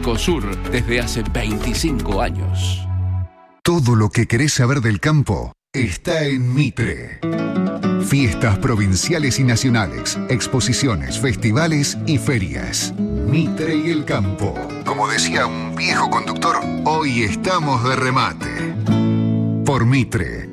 Ecosur, desde hace 25 años. Todo lo que querés saber del campo está en Mitre. Fiestas provinciales y nacionales, exposiciones, festivales y ferias. Mitre y el campo. Como decía un viejo conductor, hoy estamos de remate. Por Mitre,